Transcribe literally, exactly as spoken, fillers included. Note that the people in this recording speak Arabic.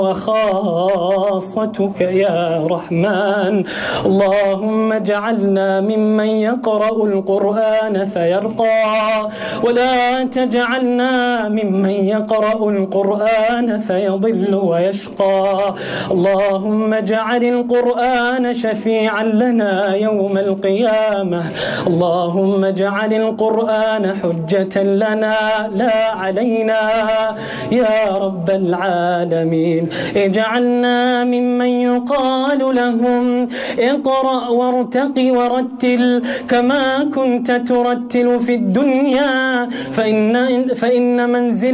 وخاصتك يا رحمن. اللهم اجعلنا ممن يقرأ القرآن فيرقى، ولا تجعلنا ممن يقرأ القرآن فيضل ويشقى. اللهم اجعل القرآن شفيعا لنا يوم القيامة. اللهم اجعل القرآن حجة لنا لا علينا يا رب العالمين. اجعلنا ممن يقال لهم اقرأ وارتق ورتل كما كنت ترتل في الدنيا، فإن, فإن منزل